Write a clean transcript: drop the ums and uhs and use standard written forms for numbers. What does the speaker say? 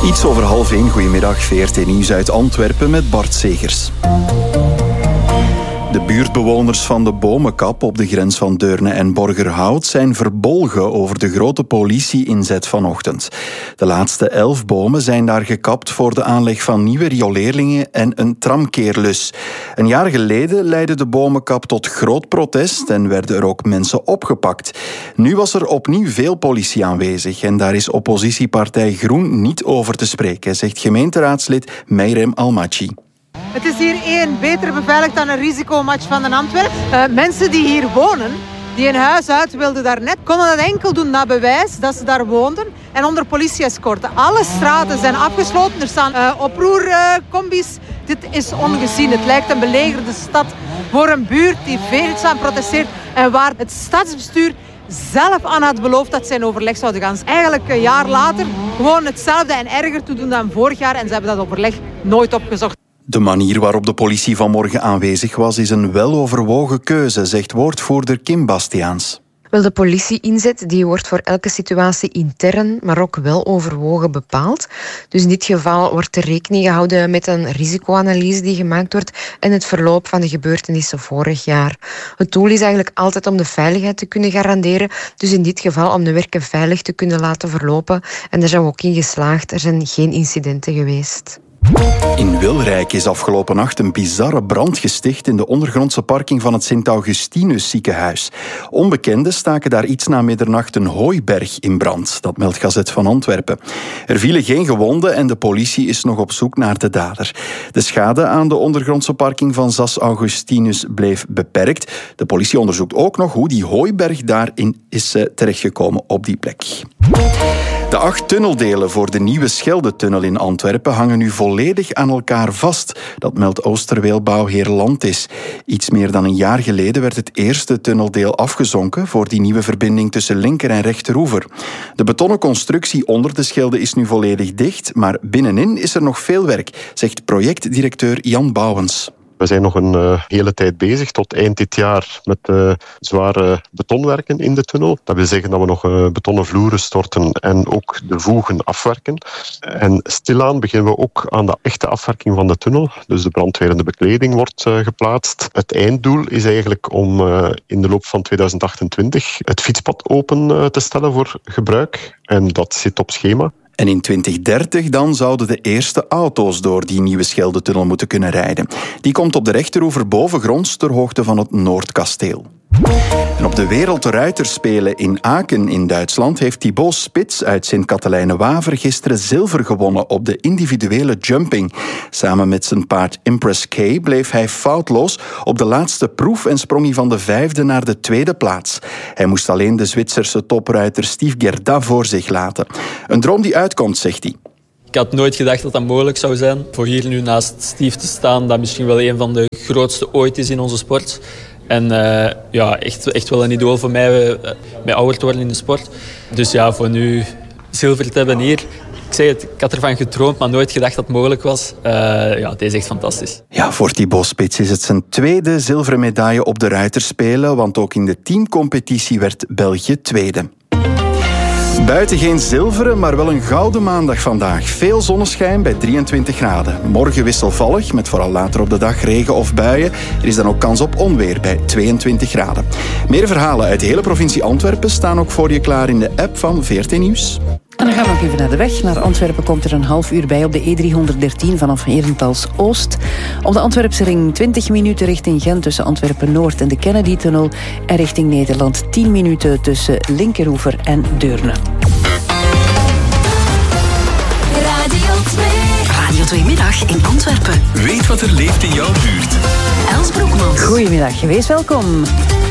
Iets over 12:30. Goedemiddag, VRT Nieuws uit Antwerpen met Bart Segers. De buurtbewoners van de Bomenkap op de grens van Deurne en Borgerhout zijn verbolgen over de grote politie-inzet vanochtend. De laatste 11 bomen zijn daar gekapt voor de aanleg van nieuwe rioleerlingen en een tramkeerlus. Een jaar geleden leidde de Bomenkap tot groot protest en werden er ook mensen opgepakt. Nu was er opnieuw veel politie aanwezig en daar is oppositiepartij Groen niet over te spreken, zegt gemeenteraadslid Meirem Almachi. Het is hier beter beveiligd dan een risicomatch van Antwerpen. Mensen die hier wonen, die een huis uit wilden daarnet, konden dat enkel doen na bewijs dat ze daar woonden en onder politie-escorte. Alle straten zijn afgesloten, er staan oproercombis. Dit is ongezien. Het lijkt een belegerde stad voor een buurt die vreedzaam protesteert en waar het stadsbestuur zelf aan had beloofd dat ze in overleg zouden gaan. Eigenlijk een jaar later gewoon hetzelfde en erger te doen dan vorig jaar en ze hebben dat overleg nooit opgezocht. De manier waarop de politie vanmorgen aanwezig was is een weloverwogen keuze, zegt woordvoerder Kim Bastiaans. Wel, de politie-inzet die wordt voor elke situatie intern, maar ook wel overwogen bepaald. Dus in dit geval wordt er rekening gehouden met een risicoanalyse die gemaakt wordt en het verloop van de gebeurtenissen vorig jaar. Het doel is eigenlijk altijd om de veiligheid te kunnen garanderen, dus in dit geval om de werken veilig te kunnen laten verlopen. En daar zijn we ook in geslaagd. Er zijn geen incidenten geweest. In Wilrijk is afgelopen nacht een bizarre brand gesticht in de ondergrondse parking van het Sint-Augustinus ziekenhuis. Onbekenden staken daar iets na middernacht een hooiberg in brand. Dat meldt Gazet van Antwerpen. Er vielen geen gewonden en de politie is nog op zoek naar de dader. De schade aan de ondergrondse parking van Sas Augustinus bleef beperkt. De politie onderzoekt ook nog hoe die hooiberg daarin is terechtgekomen op die plek. De 8 tunneldelen voor de nieuwe Scheldetunnel in Antwerpen hangen nu volledig aan elkaar vast. Dat meldt Oosterweelbouwheer Landis. Iets meer dan een jaar geleden werd het eerste tunneldeel afgezonken voor die nieuwe verbinding tussen linker en rechteroever. De betonnen constructie onder de Schelde is nu volledig dicht, maar binnenin is er nog veel werk, zegt projectdirecteur Jan Bouwens. We zijn nog een hele tijd bezig, tot eind dit jaar, met zware betonwerken in de tunnel. Dat wil zeggen dat we nog betonnen vloeren storten en ook de voegen afwerken. En stilaan beginnen we ook aan de echte afwerking van de tunnel. Dus de brandweerende bekleding wordt geplaatst. Het einddoel is eigenlijk om in de loop van 2028 het fietspad open te stellen voor gebruik. En dat zit op schema. En in 2030 dan zouden de eerste auto's door die nieuwe Scheldetunnel moeten kunnen rijden. Die komt op de rechteroever bovengronds ter hoogte van het Noordkasteel. En op de Wereldruiterspelen in Aken in Duitsland heeft Thibaut Spits uit Sint-Katelijne-Waver gisteren zilver gewonnen op de individuele jumping. Samen met zijn paard Impress K bleef hij foutloos op de laatste proef en sprong hij van de 5e naar de 2e plaats. Hij moest alleen de Zwitserse topruiter Steve Gerda voor zich laten. Een droom die uitkomt, zegt hij. Ik had nooit gedacht dat dat mogelijk zou zijn. Voor hier nu naast Steve te staan, dat misschien wel een van de grootste ooit is in onze sport. En echt wel een idool voor mij, met ouder te worden in de sport. Dus ja, voor nu zilver te hebben hier. Ik zeg het, ik had ervan gedroomd, maar nooit gedacht dat het mogelijk was. Deze is echt fantastisch. Ja, voor Thibaut Spits is het zijn 2e zilveren medaille op de Ruiterspelen, want ook in de teamcompetitie werd België 2e. Buiten geen zilveren, maar wel een gouden maandag vandaag. Veel zonneschijn bij 23 graden. Morgen wisselvallig, met vooral later op de dag regen of buien. Er is dan ook kans op onweer bij 22 graden. Meer verhalen uit de hele provincie Antwerpen staan ook voor je klaar in de app van VRT Nieuws. En dan gaan we nog even naar de weg. Naar Antwerpen komt er een half uur bij op de E313 vanaf Herentals-Oost. Op de Antwerpse ring 20 minuten richting Gent tussen Antwerpen-Noord en de Kennedy-tunnel. En richting Nederland 10 minuten tussen Linkeroever en Deurne. Radio 2 Middag in Antwerpen. Weet wat er leeft in jouw buurt. Els Broekmans. Goedemiddag, wees welkom.